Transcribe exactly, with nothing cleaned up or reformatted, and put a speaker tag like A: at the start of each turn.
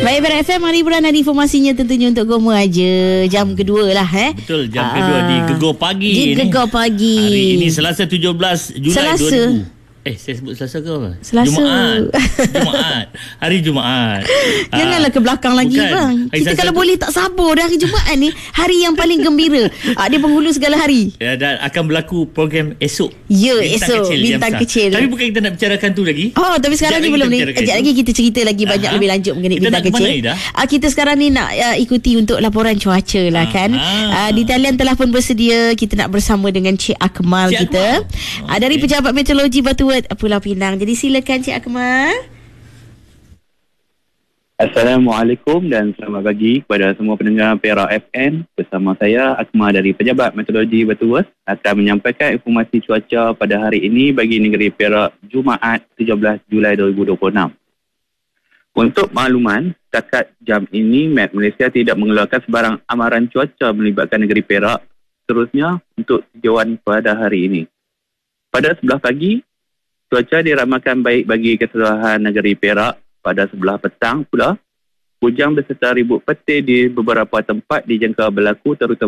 A: Baik, Berat F M, hari bulan ada informasinya tentunya untuk Goma aja. Jam kedua lah eh.
B: Betul, jam Aa, kedua di Gegar Pagi.
A: Di Gegar Pagi.
B: Hari ini Selasa tujuh belas Julai
A: Selasa.
B: dua ribu. Eh, saya sebut Selasa ke apa?
A: Selasa.
B: Jumaat. Jumaat. Hari Jumaat.
A: Janganlah ke belakang lagi, bukan, bang. Kita kalau boleh tak sabar dah hari Jumaat ni. Hari yang paling gembira. Ah, dia penghulu segala hari.
B: Ya, dan akan berlaku program esok.
A: Ya,
B: bintang
A: esok.
B: Kecil,
A: Bintang kecil.
B: Tapi bukan kita nak bicarakan tu lagi.
A: Oh, tapi sekarang
B: Sekejap
A: ni belum ni. Sekejap lagi kita cerita lagi banyak
B: Aha.
A: lebih lanjut mengenai
B: kita
A: bintang kecil. Ah, kita sekarang ni nak uh, ikuti untuk laporan cuaca lah kan. Ah, di talian telah pun bersedia. Kita nak bersama dengan Cik Akmal Cik kita. Akmal. Ah, dari okay. Pejabat Meteorologi Batu Pulau Pinang. Jadi silakan Cik Akmal.
C: Assalamualaikum dan selamat pagi kepada semua pendengar Perak F M. Bersama saya Akmal dari Pejabat Meteorologi Batu akan menyampaikan informasi cuaca pada hari ini bagi negeri Perak Jumaat tujuh belas Julai dua ribu dua puluh enam. Untuk makluman, setakat jam ini Met Malaysia tidak mengeluarkan sebarang amaran cuaca melibatkan negeri Perak seterusnya untuk tinjauan pada hari ini. Pada sebelah pagi, cuaca diramalkan baik bagi keseluruhan negeri Perak. Pada sebelah petang pula, hujan beserta ribut petir di beberapa tempat dijangka berlaku terutama